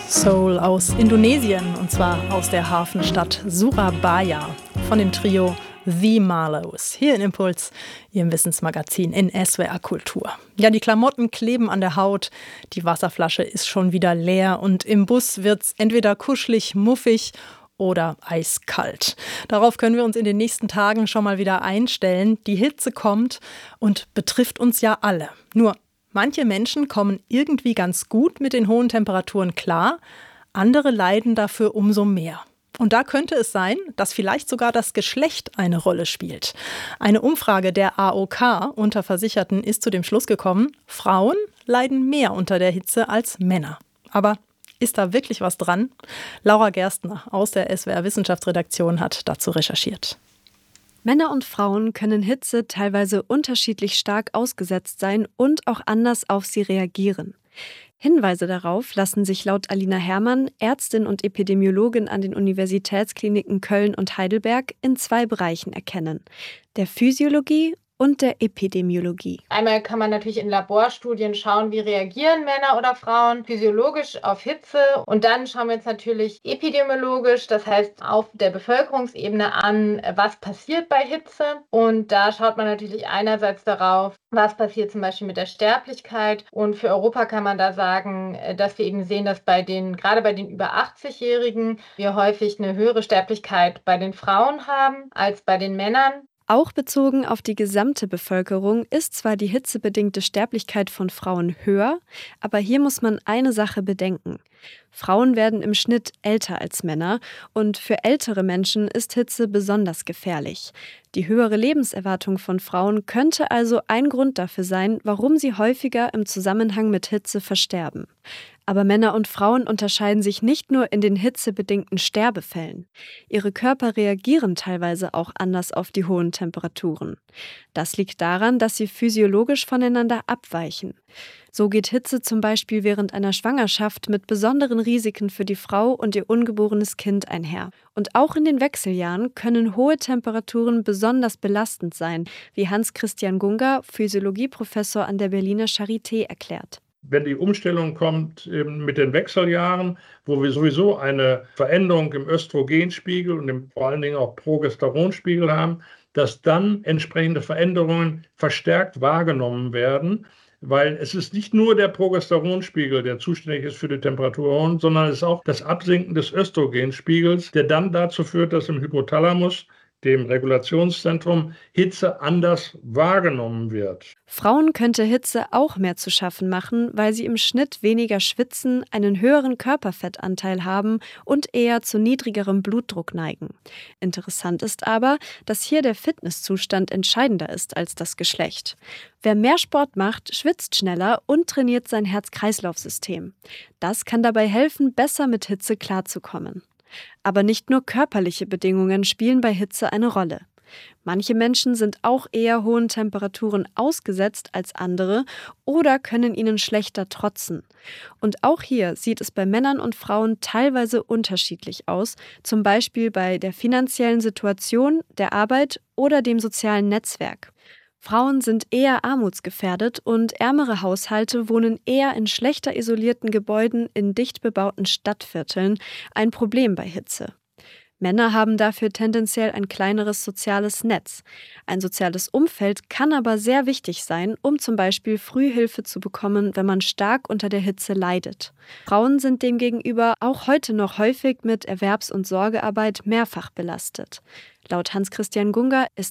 Soul aus Indonesien, und zwar aus der Hafenstadt Surabaya von dem Trio The Marlows. Hier in Impuls, Ihrem Wissensmagazin in SWR Kultur. Ja, die Klamotten kleben an der Haut, die Wasserflasche ist schon wieder leer und im Bus wird's entweder kuschelig, muffig oder eiskalt. Darauf können wir uns in den nächsten Tagen schon mal wieder einstellen. Die Hitze kommt und betrifft uns ja alle. Nur manche Menschen kommen irgendwie ganz gut mit den hohen Temperaturen klar, andere leiden dafür umso mehr. Und da könnte es sein, dass vielleicht sogar das Geschlecht eine Rolle spielt. Eine Umfrage der AOK unter Versicherten ist zu dem Schluss gekommen, Frauen leiden mehr unter der Hitze als Männer. Aber ist da wirklich was dran? Laura Gerstner aus der SWR Wissenschaftsredaktion hat dazu recherchiert. Männer und Frauen können Hitze teilweise unterschiedlich stark ausgesetzt sein und auch anders auf sie reagieren. Hinweise darauf lassen sich laut Alina Herrmann, Ärztin und Epidemiologin an den Universitätskliniken Köln und Heidelberg, in 2 Bereichen erkennen: der Physiologie und der Epidemiologie. Einmal kann man natürlich in Laborstudien schauen, wie reagieren Männer oder Frauen physiologisch auf Hitze. Und dann schauen wir uns natürlich epidemiologisch, das heißt auf der Bevölkerungsebene an, was passiert bei Hitze. Und da schaut man natürlich einerseits darauf, was passiert zum Beispiel mit der Sterblichkeit. Und für Europa kann man da sagen, dass wir eben sehen, dass gerade bei den über 80-Jährigen wir häufig eine höhere Sterblichkeit bei den Frauen haben als bei den Männern. Auch bezogen auf die gesamte Bevölkerung ist zwar die hitzebedingte Sterblichkeit von Frauen höher, aber hier muss man eine Sache bedenken. Frauen werden im Schnitt älter als Männer und für ältere Menschen ist Hitze besonders gefährlich. Die höhere Lebenserwartung von Frauen könnte also ein Grund dafür sein, warum sie häufiger im Zusammenhang mit Hitze versterben. Aber Männer und Frauen unterscheiden sich nicht nur in den hitzebedingten Sterbefällen. Ihre Körper reagieren teilweise auch anders auf die hohen Temperaturen. Das liegt daran, dass sie physiologisch voneinander abweichen. So geht Hitze zum Beispiel während einer Schwangerschaft mit besonderen Risiken für die Frau und ihr ungeborenes Kind einher. Und auch in den Wechseljahren können hohe Temperaturen besonders belastend sein, wie Hans-Christian Gunga, Physiologieprofessor an der Berliner Charité, erklärt. Wenn die Umstellung kommt mit den Wechseljahren, wo wir sowieso eine Veränderung im Östrogenspiegel und vor allen Dingen auch Progesteronspiegel haben, dass dann entsprechende Veränderungen verstärkt wahrgenommen werden, weil es ist nicht nur der Progesteronspiegel, der zuständig ist für die Temperatur, sondern es ist auch das Absinken des Östrogenspiegels, der dann dazu führt, dass im Hypothalamus, dem Regulationszentrum, Hitze anders wahrgenommen wird. Frauen könnte Hitze auch mehr zu schaffen machen, weil sie im Schnitt weniger schwitzen, einen höheren Körperfettanteil haben und eher zu niedrigerem Blutdruck neigen. Interessant ist aber, dass hier der Fitnesszustand entscheidender ist als das Geschlecht. Wer mehr Sport macht, schwitzt schneller und trainiert sein Herz-Kreislauf-System. Das kann dabei helfen, besser mit Hitze klarzukommen. Aber nicht nur körperliche Bedingungen spielen bei Hitze eine Rolle. Manche Menschen sind auch eher hohen Temperaturen ausgesetzt als andere oder können ihnen schlechter trotzen. Und auch hier sieht es bei Männern und Frauen teilweise unterschiedlich aus, zum Beispiel bei der finanziellen Situation, der Arbeit oder dem sozialen Netzwerk. Frauen sind eher armutsgefährdet und ärmere Haushalte wohnen eher in schlechter isolierten Gebäuden in dicht bebauten Stadtvierteln, ein Problem bei Hitze. Männer haben dafür tendenziell ein kleineres soziales Netz. Ein soziales Umfeld kann aber sehr wichtig sein, um zum Beispiel Frühhilfe zu bekommen, wenn man stark unter der Hitze leidet. Frauen sind demgegenüber auch heute noch häufig mit Erwerbs- und Sorgearbeit mehrfach belastet. Laut Hans-Christian Gunga ist